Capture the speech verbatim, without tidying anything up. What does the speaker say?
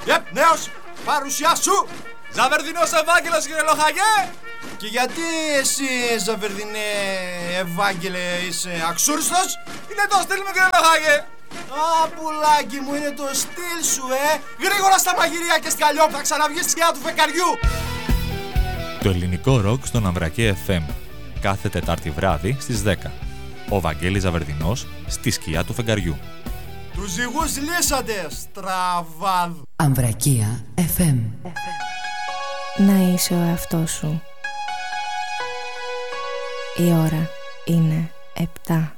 Yep, νέος, παρουσιά σου. Ζαβερδινός Ευάγγελος, κύριε Λοχαγέ. Και γιατί εσύ, Ζαβερδινέ Ευάγγελε, είσαι αξούριστος? Είναι το στυλ μου, κύριε Λοχαγέ. Α, πουλάκι μου, είναι το στυλ σου, ε. Γρήγορα στα μαγειρία και σκαλιό, θα ξαναβγείς στη σκιά του φεκαριού. Το ελληνικό ροκ στον Αμβρακέ εφ εμ. Κάθε Τετάρτη βράδυ στις δέκα. Ο Βαγγέλης Ζαβερδινός στη σκιά του φεγγαριού. Τους ζυγούς λύσατε, στραβάδ. Αμβρακία εφ εμ. Να είσαι ο εαυτός σου. Η ώρα είναι επτά.